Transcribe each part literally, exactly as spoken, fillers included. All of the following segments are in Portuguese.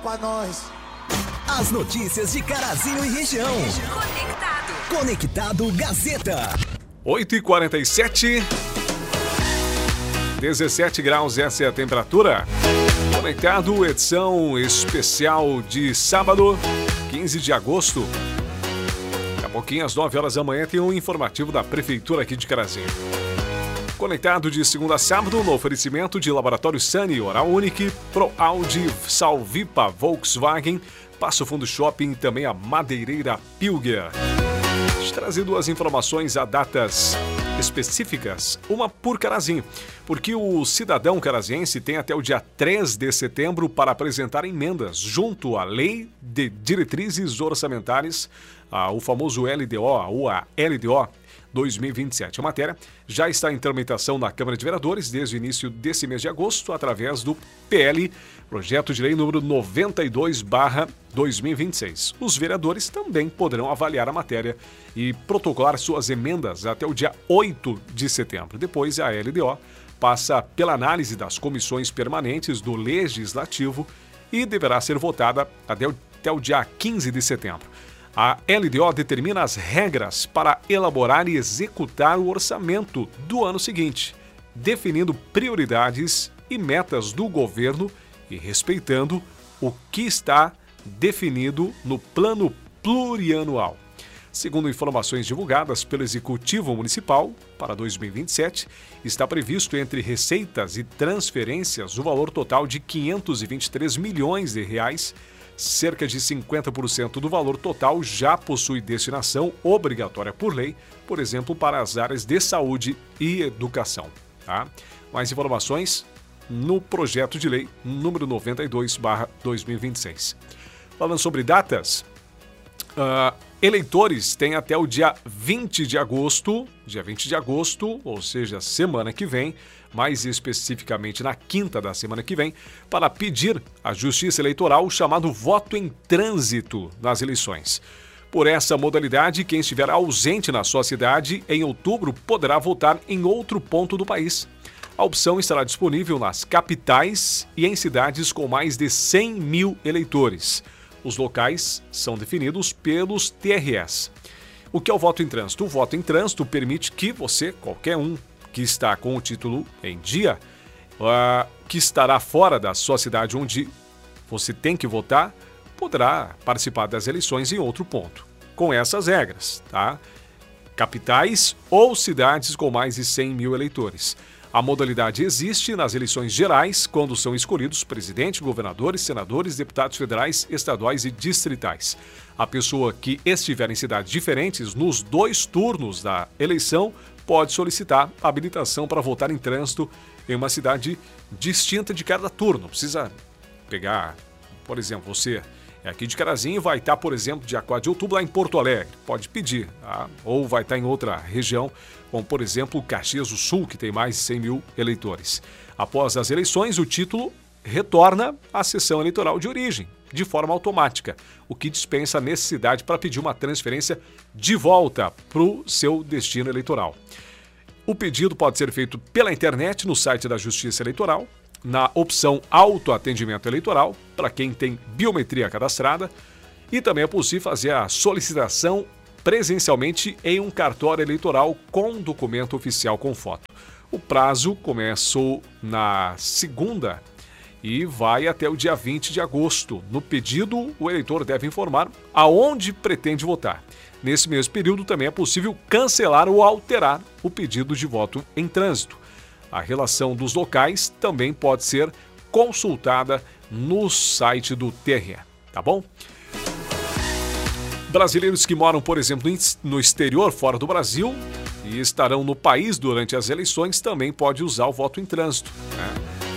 pra nós. As notícias de Carazinho e região. Conectado. Conectado Gazeta. oito e quarenta e sete. dezessete graus, essa é a temperatura. Conectado, edição especial de sábado, quinze de agosto. Daqui a pouquinho, às nove horas da manhã, tem um informativo da Prefeitura aqui de Carazinho. Conectado de segunda a sábado, no oferecimento de Laboratório Sani, Oral Unique, ProAuди, Salvipa, Volkswagen, Passo Fundo Shopping e também a Madeireira Pilger. Deixa eu trazer duas informações a datas específicas, uma por Carazinho, porque o cidadão caraziense tem até o dia três de setembro para apresentar emendas junto à Lei de Diretrizes Orçamentárias, a, o famoso L D O, ou a L D O dois mil e vinte e sete. A matéria já está em tramitação na Câmara de Vereadores desde o início desse mês de agosto, através do P L, Projeto de Lei número noventa e dois barra dois mil e vinte e seis. Os vereadores também poderão avaliar a matéria e protocolar suas emendas até o dia oito de setembro. Depois, a L D O passa pela análise das comissões permanentes do Legislativo e deverá ser votada até o, até o dia quinze de setembro. A L D O determina as regras para elaborar e executar o orçamento do ano seguinte, definindo prioridades e metas do governo e respeitando o que está definido no plano plurianual. Segundo informações divulgadas pelo Executivo Municipal, para dois mil e vinte e sete, está previsto entre receitas e transferências o valor total de quinhentos e vinte e três milhões de reais. Cerca de cinquenta por cento do valor total já possui destinação obrigatória por lei, por exemplo, para as áreas de saúde e educação. Tá? Mais informações no projeto de lei número noventa e dois barra dois mil e vinte e seis. Falando sobre datas, uh, eleitores têm até o dia vinte de agosto, dia vinte de agosto, ou seja, semana que vem, mais especificamente na quinta da semana que vem, para pedir à Justiça Eleitoral o chamado voto em trânsito nas eleições. Por essa modalidade, quem estiver ausente na sua cidade em outubro poderá votar em outro ponto do país. A opção estará disponível nas capitais e em cidades com mais de cem mil eleitores. Os locais são definidos pelos T R S. O que é o voto em trânsito? O voto em trânsito permite que você, qualquer um, que está com o título em dia, uh, que estará fora da sua cidade onde você tem que votar, poderá participar das eleições em outro ponto. Com essas regras, tá? Capitais ou cidades com mais de cem mil eleitores. A modalidade existe nas eleições gerais, quando são escolhidos presidente, governadores, senadores, deputados federais, estaduais e distritais. A pessoa que estiver em cidades diferentes nos dois turnos da eleição pode solicitar habilitação para votar em trânsito em uma cidade distinta de cada turno. Precisa pegar, por exemplo, você é aqui de Carazinho, vai estar, por exemplo, dia quatro de outubro lá em Porto Alegre. Pode pedir, tá? Ou vai estar em outra região, como, por exemplo, Caxias do Sul, que tem mais de cem mil eleitores. Após as eleições, o título retorna à sessão eleitoral de origem, de forma automática, o que dispensa a necessidade para pedir uma transferência de volta para o seu destino eleitoral. O pedido pode ser feito pela internet no site da Justiça Eleitoral, na opção autoatendimento eleitoral, para quem tem biometria cadastrada, e também é possível fazer a solicitação presencialmente em um cartório eleitoral com documento oficial com foto. O prazo começou na segunda e vai até o dia vinte de agosto. No pedido, o eleitor deve informar aonde pretende votar. Nesse mesmo período, também é possível cancelar ou alterar o pedido de voto em trânsito. A relação dos locais também pode ser consultada no site do T R E, tá bom? Brasileiros que moram, por exemplo, no exterior, fora do Brasil, e estarão no país durante as eleições, também pode usar o voto em trânsito, né?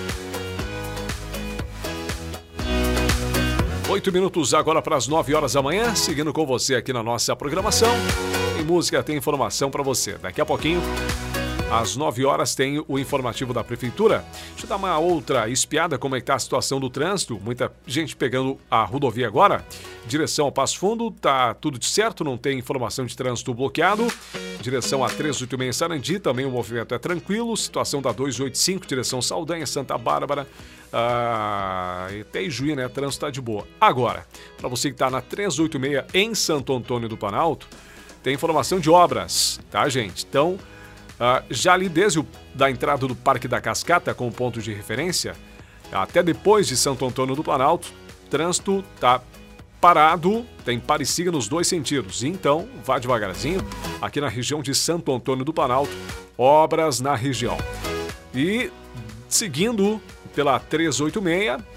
Oito minutos agora para as nove horas da manhã, seguindo com você aqui na nossa programação. Tem música, tem informação para você. Daqui a pouquinho Às nove horas tem o informativo da Prefeitura. Deixa eu dar uma outra espiada como é que está a situação do trânsito. Muita gente pegando a rodovia agora. Direção ao Passo Fundo, tá tudo certo, não tem informação de trânsito bloqueado. Direção a trezentos e oitenta e seis Sarandi, também o movimento é tranquilo. Situação da duzentos e oitenta e cinco, direção Saldanha, Santa Bárbara. Ah, até Ijuí, né? Trânsito tá de boa. Agora, para você que está na trezentos e oitenta e seis em Santo Antônio do Planalto, tem informação de obras, tá, gente? Então, ah, já ali desde o, da entrada do Parque da Cascata, com ponto de referência, até depois de Santo Antônio do Planalto, trânsito tá parado, tem pare e siga nos dois sentidos. Então, vá devagarzinho. Aqui na região de Santo Antônio do Planalto, obras na região. E seguindo pela trezentos e oitenta e seis,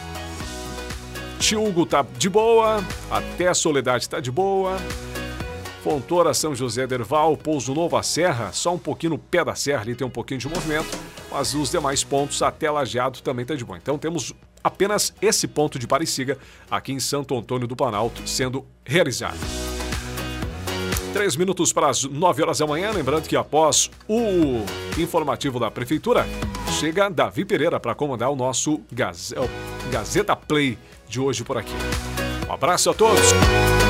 Tiúgo tá de boa, até Soledade tá de boa. Fontoura, São José Derval, Pouso Novo, a Serra, só um pouquinho no pé da serra ali tem um pouquinho de movimento, mas os demais pontos até Lajeado também tá de boa. Então temos apenas esse ponto de pare e siga aqui em Santo Antônio do Planalto sendo realizado. Três minutos para as nove horas da manhã, lembrando que após o informativo da Prefeitura, chega Davi Pereira para comandar o nosso Gaz... Gazeta Play de hoje por aqui. Um abraço a todos!